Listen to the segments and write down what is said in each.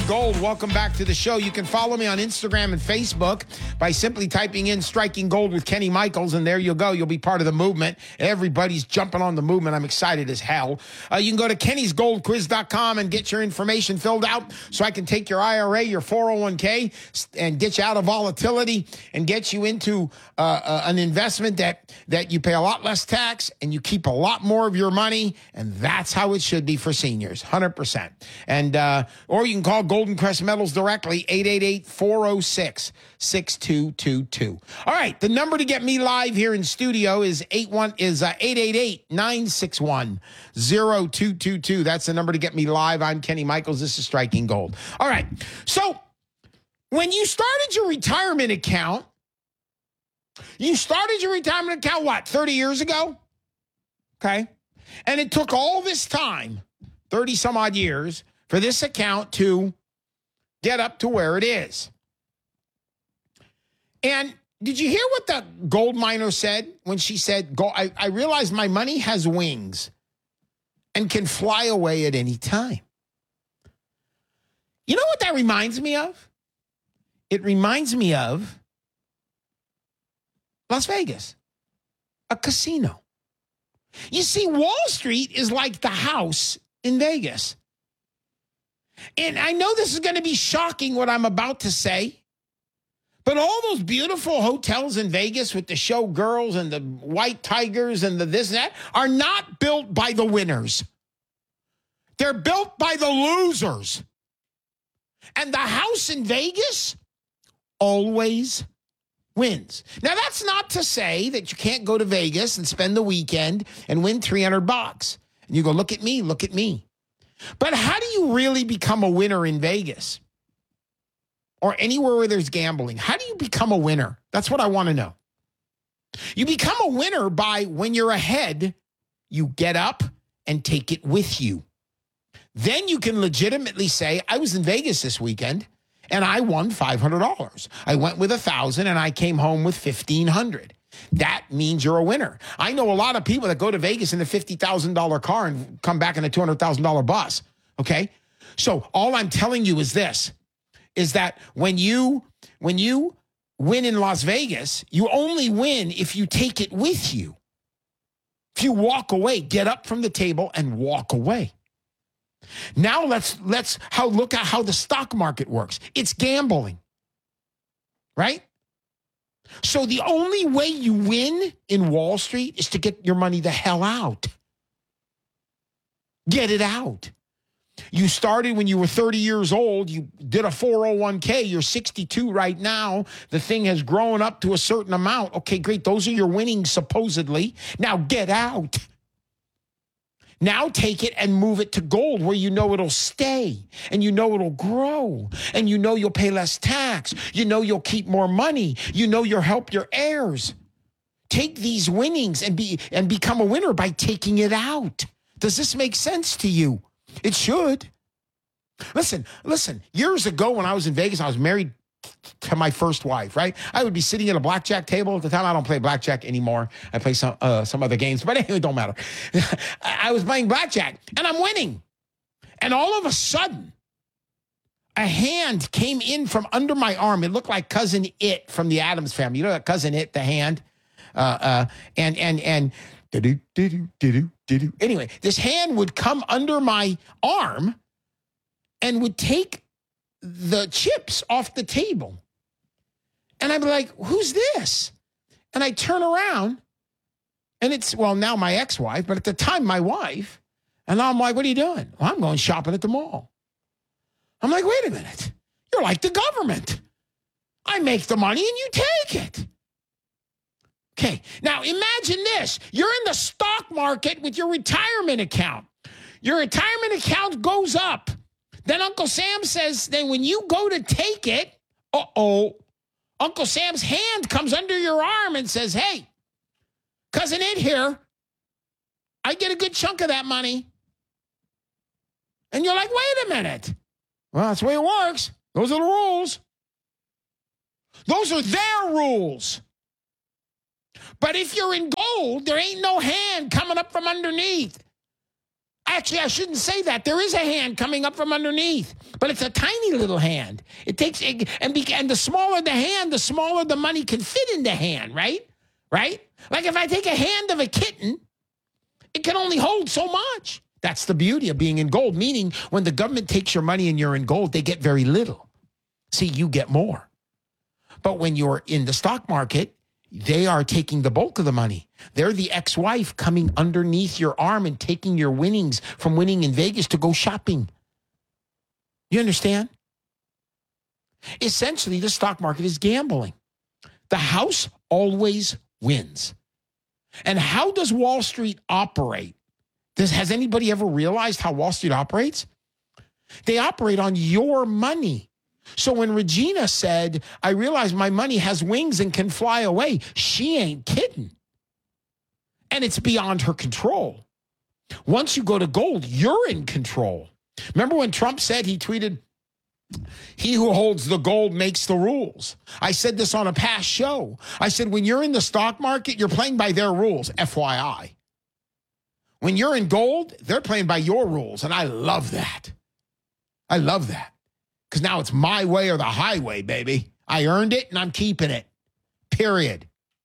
Gold. Welcome back to the show. You can follow me on Instagram and Facebook by simply typing in Striking Gold with Kenny Michaels, and there you go. You'll be part of the movement. Everybody's jumping on the movement. I'm excited as hell. You can go to kennysgoldquiz.com and get your information filled out so I can take your IRA, your 401k, and get you out of volatility and get you into an investment that you pay a lot less tax and you keep a lot more of your money, and that's how it should be for seniors, 100%. And or you can call Golden Crest Metals directly, 888-406-6222. All right, the number to get me live here in studio is 888-961-0222. That's the number to get me live. I'm Kenny Michaels. This is Striking Gold. All right, so when you started your retirement account, what, 30 years ago? Okay. And it took all this time, 30 some odd years, for this account to get up to where it is. And did you hear what the gold miner said when she said, I realize my money has wings and can fly away at any time? You know what that reminds me of? It reminds me of Las Vegas, a casino. You see, Wall Street is like the house in Vegas. And I know this is going to be shocking what I'm about to say, but all those beautiful hotels in Vegas with the showgirls and the white tigers and the this and that are not built by the winners. They're built by the losers. And the house in Vegas always wins. Now, that's not to say that you can't go to Vegas and spend the weekend and win $300. And you go, look at me, look at me. But how do you really become a winner in Vegas or anywhere where there's gambling? How do you become a winner? That's what I want to know. You become a winner by when you're ahead, you get up and take it with you. Then you can legitimately say, I was in Vegas this weekend and I won $500. I went with 1,000 and I came home with 1,500. That means you're a winner. I know a lot of people that go to Vegas in a $50,000 car and come back in a $200,000 bus. Okay. So all I'm telling you is this, is that when you win in Las Vegas, you only win if you take it with you. If you walk away, get up from the table and walk away. Now let's look at how the stock market works. It's gambling, right? So the only way you win in Wall Street is to get your money the hell out. Get it out. You started when you were 30 years old. You did a 401k. You're 62 right now. The thing has grown up to a certain amount. Okay, great. Those are your winnings, supposedly. Now get out. Now take it and move it to gold where you know it'll stay and you know it'll grow and you know you'll pay less tax. You know you'll keep more money. You know you'll help your heirs. Take these winnings and become a winner by taking it out. Does this make sense to you? It should. Listen, years ago when I was in Vegas, I was married to my first wife, right? I would be sitting at a blackjack table. At the time, I don't play blackjack anymore. I play some other games, but anyway, it don't matter. I was playing blackjack, and I'm winning. And all of a sudden, a hand came in from under my arm. It looked like Cousin It from the Addams Family. You know that Cousin It, the hand? And anyway, this hand would come under my arm and would take the chips off the table. And I'd be like, who's this? And I turn around and it's, well, now my ex-wife, but at the time my wife. And I'm like, what are you doing? Well, I'm going shopping at the mall. I'm like, wait a minute. You're like the government. I make the money and you take it. Okay, now imagine this. You're in the stock market with your retirement account. Your retirement account goes up. Then Uncle Sam says, then when you go to take it, Uncle Sam's hand comes under your arm and says, hey, Cousin It here, I get a good chunk of that money. And you're like, wait a minute. Well, that's the way it works. Those are the rules. Those are their rules. But if you're in gold, there ain't no hand coming up from underneath. Actually, I shouldn't say that. There is a hand coming up from underneath, but it's a tiny little hand. And the smaller the hand, the smaller the money can fit in the hand, right? Right? Like if I take a hand of a kitten, it can only hold so much. That's the beauty of being in gold, meaning when the government takes your money and you're in gold, they get very little. See, you get more. But when you're in the stock market, they are taking the bulk of the money. They're the ex-wife coming underneath your arm and taking your winnings from winning in Vegas to go shopping. You understand? Essentially, the stock market is gambling. The house always wins. And how does Wall Street operate? Has anybody ever realized how Wall Street operates? They operate on your money. So when Regina said, I realize my money has wings and can fly away, she ain't kidding. And it's beyond her control. Once you go to gold, you're in control. Remember when Trump said, he tweeted, he who holds the gold makes the rules. I said this on a past show. I said, when you're in the stock market, you're playing by their rules, FYI. When you're in gold, they're playing by your rules. And I love that. I love that. Because now it's my way or the highway, baby. I earned it and I'm keeping it. Period.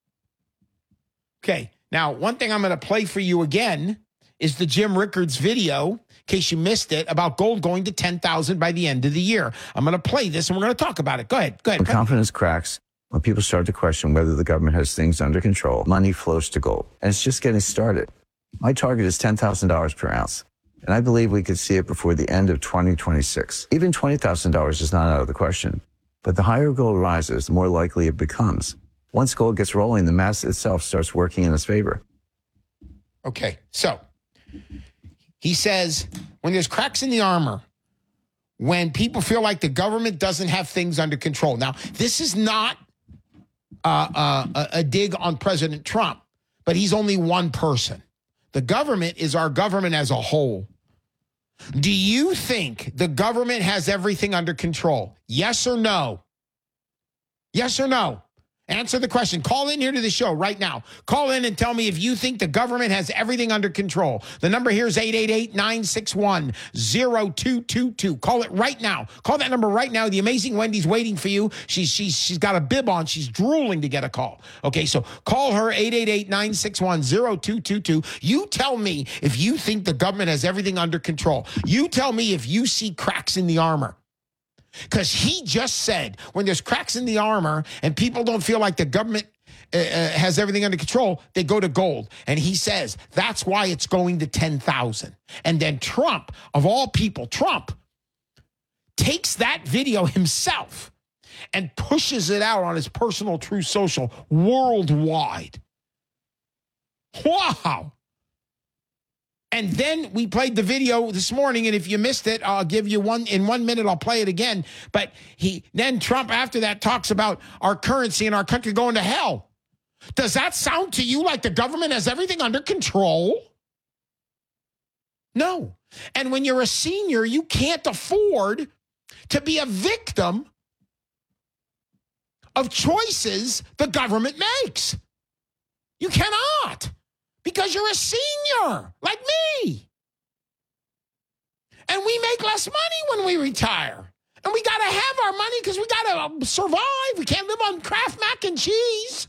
Okay. Now, one thing I'm going to play for you again is the Jim Rickards video, in case you missed it, about gold going to 10,000 by the end of the year. I'm going to play this and we're going to talk about it. Go ahead. When confidence cracks, when people start to question whether the government has things under control, money flows to gold. And it's just getting started. My target is $10,000 per ounce. And I believe we could see it before the end of 2026. Even $20,000 is not out of the question. But the higher gold rises, the more likely it becomes. Once gold gets rolling, the math itself starts working in its favor. Okay, so he says, when there's cracks in the armor, when people feel like the government doesn't have things under control. Now, this is not a dig on President Trump, but he's only one person. The government is our government as a whole. Do you think the government has everything under control? Yes or no? Yes or no? Answer the question. Call in here to the show right now. Call in and tell me if you think the government has everything under control. The number here is 888-961-0222. Call it right now. Call that number right now. The amazing Wendy's waiting for you. She's got a bib on. She's drooling to get a call. Okay, so call her 888-961-0222. You tell me if you think the government has everything under control. You tell me if you see cracks in the armor. Because he just said when there's cracks in the armor and people don't feel like the government has everything under control, they go to gold. And he says that's why it's going to 10,000. And then Trump, of all people, Trump takes that video himself and pushes it out on his personal Truth Social worldwide. Wow. And then we played the video this morning, and if you missed it, I'll give you in 1 minute. I'll play it again. But then Trump, after that, talks about our currency and our country going to hell. Does that sound to you like the government has everything under control? No. And when you're a senior, you can't afford to be a victim of choices the government makes. You cannot. Because you're a senior, like me. And we make less money when we retire. And we got to have our money because we got to survive. We can't live on Kraft mac and cheese.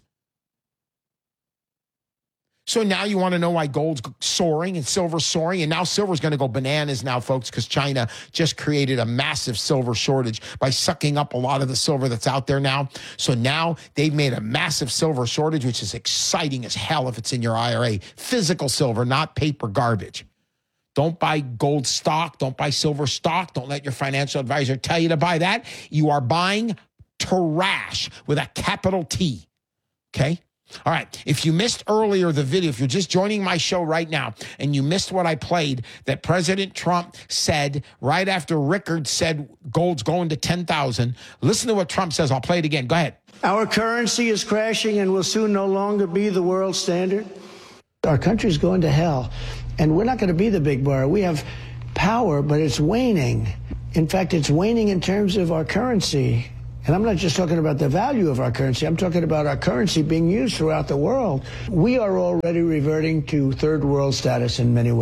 So now you want to know why gold's soaring and silver's soaring. And now silver's going to go bananas now, folks, because China just created a massive silver shortage by sucking up a lot of the silver that's out there now. So now they've made a massive silver shortage, which is exciting as hell if it's in your IRA. Physical silver, not paper garbage. Don't buy gold stock. Don't buy silver stock. Don't let your financial advisor tell you to buy that. You are buying trash with a capital T. Okay? All right, if you missed earlier the video, if you're just joining my show right now and you missed what I played, that President Trump said right after Rickard said gold's going to 10,000, listen to what Trump says. I'll play it again. Go ahead. Our currency is crashing and will soon no longer be the world standard. Our country's going to hell, and we're not going to be the big bar. We have power, but it's waning. In fact, it's waning in terms of our currency. And I'm not just talking about the value of our currency. I'm talking about our currency being used throughout the world. We are already reverting to third world status in many ways.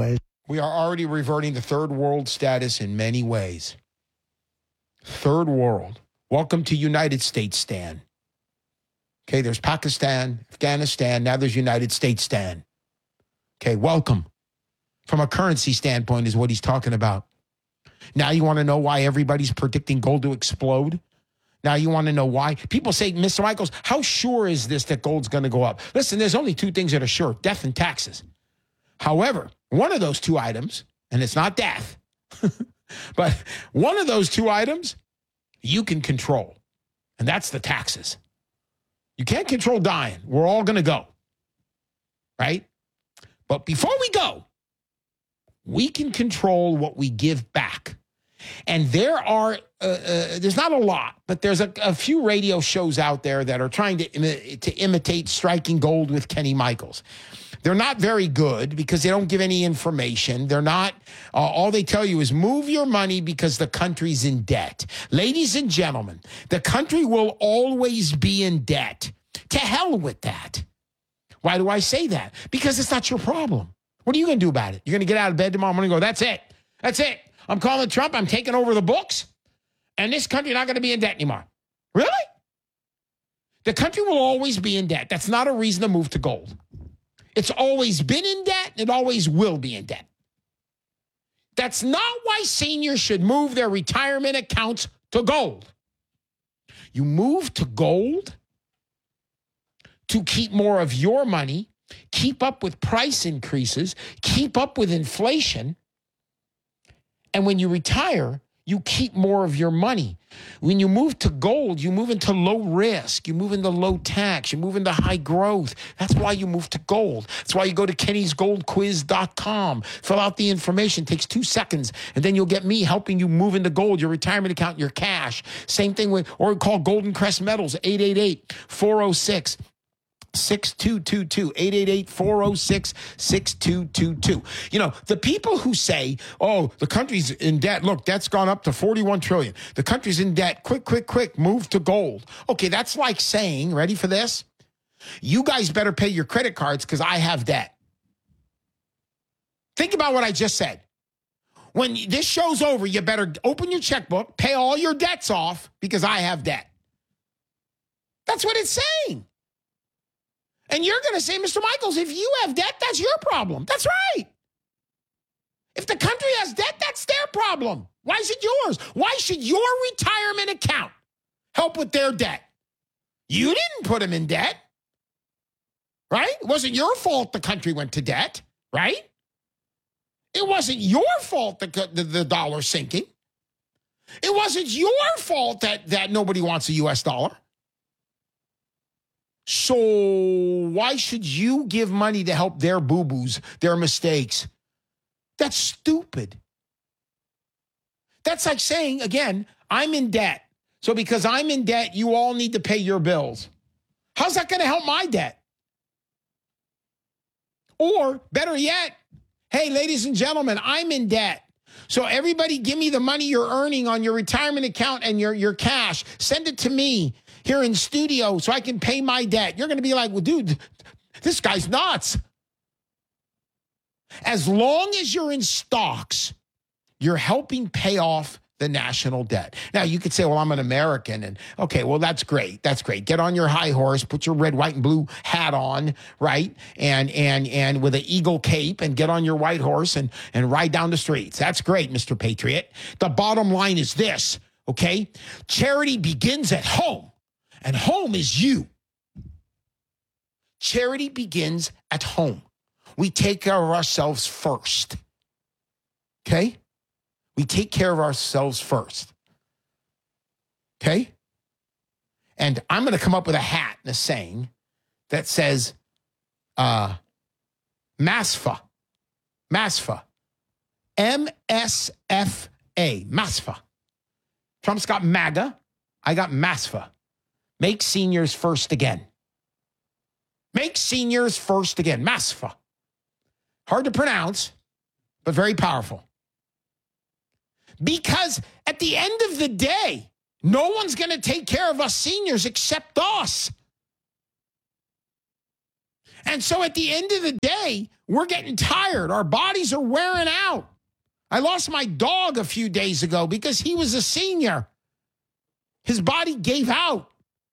We are already reverting to third world status in many ways. Third world. Welcome to United States, Stan. Okay, there's Pakistan, Afghanistan, now there's United States, Stan. Okay, welcome. From a currency standpoint is what he's talking about. Now you want to know why everybody's predicting gold to explode? Now you want to know why? People say, Mr. Michaels, how sure is this that gold's going to go up? Listen, there's only two things that are sure, death and taxes. However, one of those two items, and it's not death, but one of those two items you can control, and that's the taxes. You can't control dying. We're all going to go, right? But before we go, we can control what we give back. And there are, there's not a lot, but there's a few radio shows out there that are trying to imitate Striking Gold with Kenny Michaels. They're not very good because they don't give any information. They're not, all they tell you is move your money because the country's in debt. Ladies and gentlemen, the country will always be in debt. To hell with that. Why do I say that? Because it's not your problem. What are you going to do about it? You're going to get out of bed tomorrow morning and go, that's it. That's it. I'm calling Trump. I'm taking over the books. And this country not going to be in debt anymore. Really? The country will always be in debt. That's not a reason to move to gold. It's always been in debt. It always will be in debt. That's not why seniors should move their retirement accounts to gold. You move to gold to keep more of your money, keep up with price increases, keep up with inflation. And when you retire, you keep more of your money. When you move to gold, you move into low risk, you move into low tax, you move into high growth. That's why you move to gold. That's why you go to kennysgoldquiz.com, fill out the information, it takes 2 seconds, and then you'll get me helping you move into gold, your retirement account, your cash. Same thing with, or call Golden Crest Metals, 888-406 6222, 888-406-6222. You know, the people who say, oh, the country's in debt. Look, debt's gone up to 41 trillion. The country's in debt. Quick, move to gold. Okay, that's like saying, ready for this? You guys better pay your credit cards because I have debt. Think about what I just said. When this show's over, you better open your checkbook, pay all your debts off because I have debt. That's what it's saying. And you're going to say, Mr. Michaels, if you have debt, that's your problem. That's right. If the country has debt, that's their problem. Why is it yours? Why should your retirement account help with their debt? You didn't put them in debt, right? It wasn't your fault the country went to debt, right? It wasn't your fault the dollar's sinking. It wasn't your fault that nobody wants a U.S. dollar. So why should you give money to help their boo-boos, their mistakes? That's stupid. That's like saying, again, I'm in debt. So because I'm in debt, you all need to pay your bills. How's that going to help my debt? Or better yet, hey, ladies and gentlemen, I'm in debt. So everybody give me the money you're earning on your retirement account and your cash. Send it to me here in studio so I can pay my debt. You're going to be like, well, dude, this guy's nuts. As long as you're in stocks, you're helping pay off the national debt. Now, you could say, well, I'm an American. And okay, well, that's great. That's great. Get on your high horse, put your red, white, and blue hat on, right? And with an eagle cape and get on your white horse and ride down the streets. That's great, Mr. Patriot. The bottom line is this, okay? Charity begins at home, and home is you. Charity begins at home. We take care of ourselves first, okay? We take care of ourselves first. Okay? And I'm going to come up with a hat and a saying that says, MASFA. MASFA. M-S-F-A. MASFA. Trump's got MAGA. I got MASFA. Make seniors first again. Make seniors first again. MASFA. Hard to pronounce, but very powerful. Because at the end of the day, no one's going to take care of us seniors except us. And so at the end of the day, we're getting tired. Our bodies are wearing out. I lost my dog a few days ago because he was a senior. His body gave out.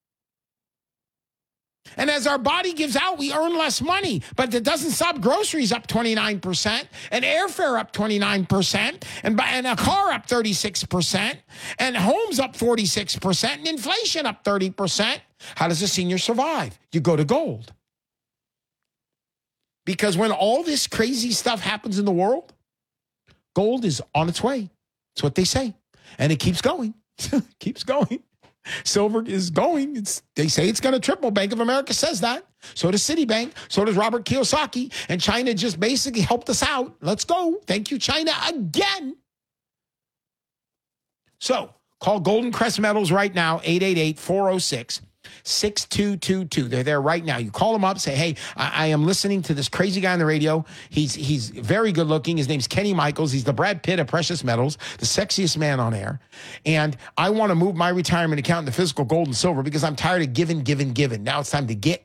And as our body gives out, we earn less money. But that doesn't stop groceries up 29%, and airfare up 29%, and a car up 36%, and homes up 46%, and inflation up 30%. How does a senior survive? You go to gold. Because when all this crazy stuff happens in the world, gold is on its way. That's what they say. And it keeps going. Keeps going. Silver is going. They say it's going to triple. Bank of America says that. So does Citibank. So does Robert Kiyosaki. And China just basically helped us out. Let's go. Thank you, China, again. So call Golden Crest Metals right now, 888-406-6222. They're there right now. You call them up, say, hey, I am listening to this crazy guy on the radio. He's very good looking. His name's Kenny Michaels. He's the Brad Pitt of precious metals, the sexiest man on air. And I want to move my retirement account into physical gold and silver because I'm tired of giving. Now it's time to get.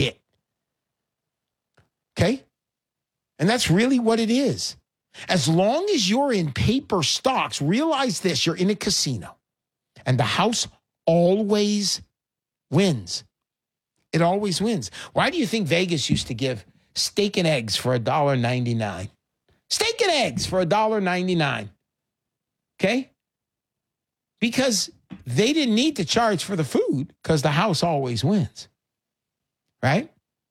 Okay? And that's really what it is. As long as you're in paper stocks, realize this, you're in a casino. And the house always wins. It always wins. Why do you think Vegas used to give steak and eggs for $1.99? Steak and eggs for $1.99. Okay? Because they didn't need to charge for the food because the house always wins. Right?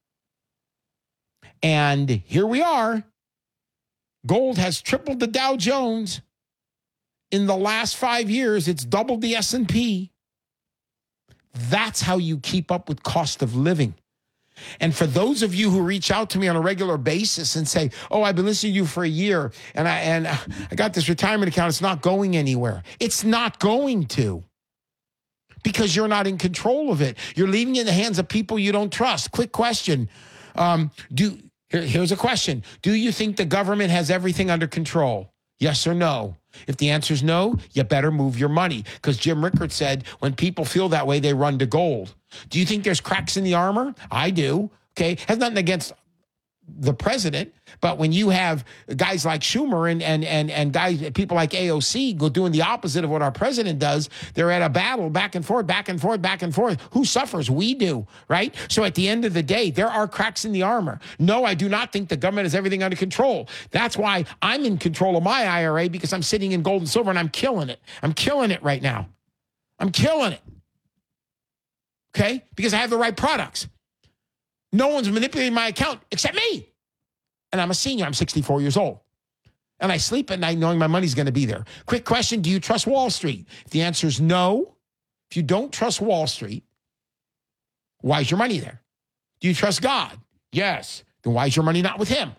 And here we are. Gold has tripled the Dow Jones. In the last 5 years, it's doubled the S&P. That's how you keep up with cost of living. And for those of you who reach out to me on a regular basis and say, oh, I've been listening to you for a year and I got this retirement account, it's not going anywhere. It's not going to. Because you're not in control of it. You're leaving it in the hands of people you don't trust. Quick question. Here's a question. Do you think the government has everything under control? Yes or no? If the answer is no, you better move your money. Because Jim Rickard said, when people feel that way, they run to gold. Do you think there's cracks in the armor? I do. Okay. Has nothing against the president, but when you have guys like Schumer and guys, people like AOC go doing the opposite of what our president does, they're at a battle back and forth. Who suffers? We do, right? So at the end of the day, there are cracks in the armor. No, I do not think the government has everything under control. That's why I'm in control of my IRA, because I'm sitting in gold and silver and I'm killing it. I'm killing it right now. I'm killing it. Okay? Because I have the right products. No one's manipulating my account except me. And I'm a senior. I'm 64 years old. And I sleep at night knowing my money's going to be there. Quick question. Do you trust Wall Street? If the answer is no, if you don't trust Wall Street, why is your money there? Do you trust God? Yes. Then why is your money not with him?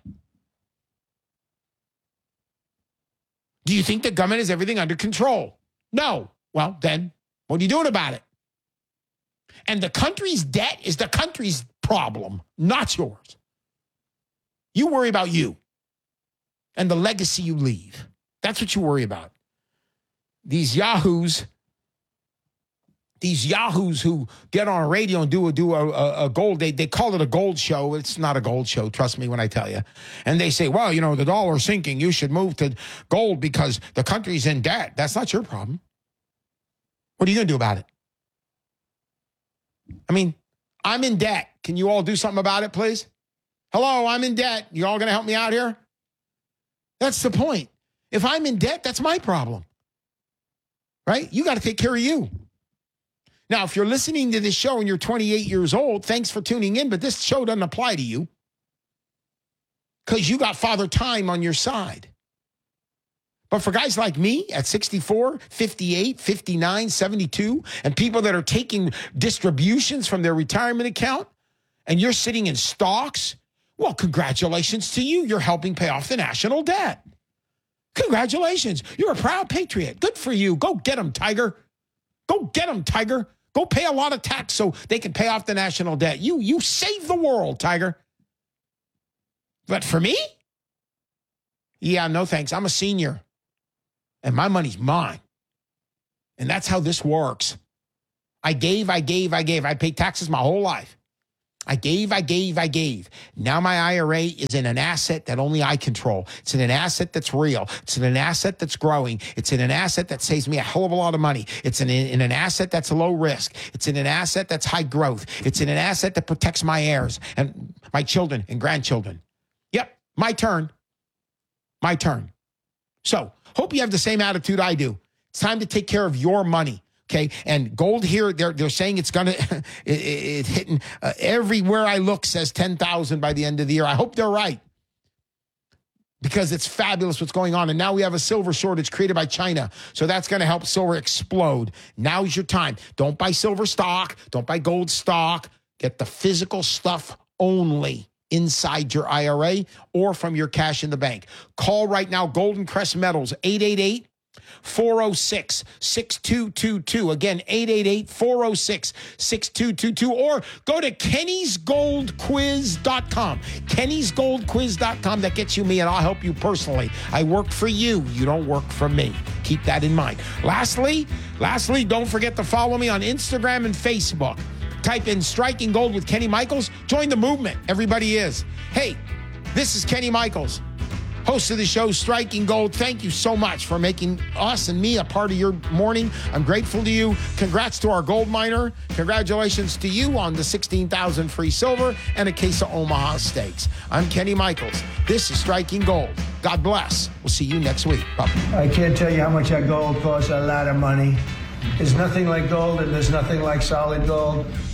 Do you think the government has everything under control? No. Well, then what are you doing about it? And the country's debt is the country's problem, not yours. You worry about you and the legacy you leave. That's what you worry about. These yahoos who get on a radio and do a gold, they call it a gold show. It's not a gold show, trust me when I tell you. And they say, well, you know, the dollar's sinking. You should move to gold because the country's in debt. That's not your problem. What are you going to do about it? I mean, I'm in debt. Can you all do something about it, please? Hello, I'm in debt. You all going to help me out here? That's the point. If I'm in debt, that's my problem. Right? You got to take care of you. Now, if you're listening to this show and you're 28 years old, thanks for tuning in, but this show doesn't apply to you because you got Father Time on your side. But for guys like me at 64, 58, 59, 72, and people that are taking distributions from their retirement account, and you're sitting in stocks, well, congratulations to you. You're helping pay off the national debt. Congratulations. You're a proud patriot. Good for you. Go get them, Tiger. Go get them, Tiger. Go pay a lot of tax so they can pay off the national debt. You save the world, Tiger. But for me? Yeah, no thanks. I'm a senior. And my money's mine. And that's how this works. I gave. I paid taxes my whole life. I gave. Now my IRA is in an asset that only I control. It's in an asset that's real. It's in an asset that's growing. It's in an asset that saves me a hell of a lot of money. It's in an asset that's low risk. It's in an asset that's high growth. It's in an asset that protects my heirs and my children and grandchildren. Yep, my turn. My turn. So, hope you have the same attitude I do. It's time to take care of your money. Okay, and gold here, they're saying it's going to, it's hitting everywhere I look says 10,000 by the end of the year. I hope they're right because it's fabulous what's going on. And now we have a silver shortage created by China. So that's going to help silver explode. Now's your time. Don't buy silver stock. Don't buy gold stock. Get the physical stuff only inside your IRA or from your cash in the bank. Call right now, Golden Crest Metals, 888-406-6222. Again, 888-406-6222. Or go to kennysgoldquiz.com. kennysgoldquiz.com. That gets you me, and I'll help you personally. I work for you. You don't work for me. Keep that in mind. Lastly, don't forget to follow me on Instagram and Facebook. Type in Striking Gold with Kenny Michaels. Join the movement. Everybody is. Hey, this is Kenny Michaels, host of the show, Striking Gold. Thank you so much for making us and me a part of your morning. I'm grateful to you. Congrats to our gold miner. Congratulations to you on the 16,000 free silver and a case of Omaha steaks. I'm Kenny Michaels. This is Striking Gold. God bless. We'll see you next week. Bye-bye. I can't tell you how much that gold costs. A lot of money. There's nothing like gold, and there's nothing like solid gold.